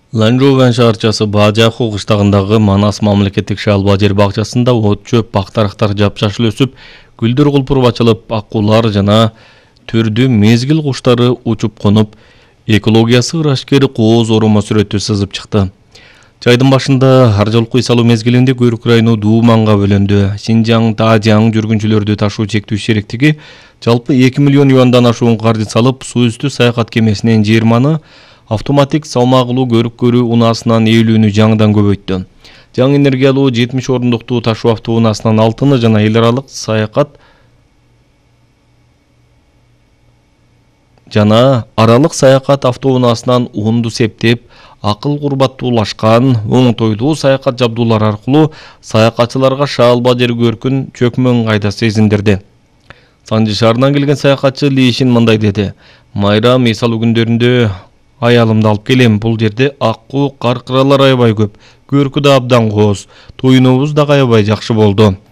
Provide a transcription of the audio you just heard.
Ланжоувен шаарчасы Баажаху кыштагындагы Манас мамлекеттик шалба жер бакчасында от чөп бактарактар жапжашыл өсүп, гүлдөр кулпуруп ачылып, акулар жана түрдүү мезгил куштары учуп конуп, экологиясы ырашкер кооз оромо сүрөтү сызып чыкты. Жайдын башында ар жолку үй салуу мезгилинде Көйрөк району Дууманга бөлөндү. Синжаң, Таажаң жүргүнчүлөрдү ташуу чектүү шериктиги жалпы 2 миллион юандан ашуун каржы салып, суу үстү саякат кемесинен 20 автоматик салмагылуу көрүп көрүү унаасынан ээлүүнү жаңыдан көбөйттү. Жаңы энергиялуу 70 орундуктуу ташуу автоунаасынан 6 жана эл аралык саякат автоунаасынан 10 септеп, акыл курбаттуулашкан, оңтойлуу саякат жабдуулары аркылуу саякатчыларга шаалба жер көркүн чөкмө ыңгайда сезиндирди. Санжы шаарынан келген саякатчы Лишин мындай деди: "Майрам үй салуу күндөрүндө аялымды алып келем. Бул жерде акку, каркыралар аябай көп. Көркү да абдан кооз. Тоюнубуз да аябай жакшы болду.